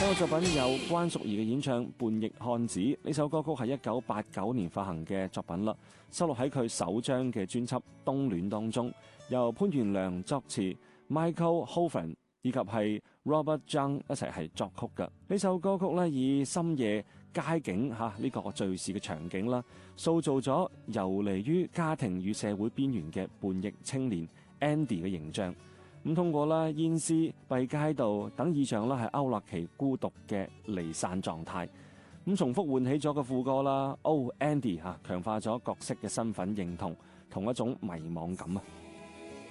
個作品有關淑怡嘅演唱《叛逆漢子》，呢首歌曲係1989年發行嘅作品啦，收錄喺佢首張嘅專輯《冬戀》當中，由潘源良作詞 ，Michael Hovan 以及係 Robert Young 一齊係作曲嘅。呢首歌曲咧以深夜街景呢個敘事嘅場景啦，塑造咗游離於家庭與社會邊緣嘅叛逆青年 Andy 嘅形象。咁通過啦煙絲、閉街道等意象啦，係勾勒其孤獨嘅離散狀態。咁重複喚起咗個副歌啦，Oh Andy 強化咗角色嘅身份認同同一種迷惘感啊！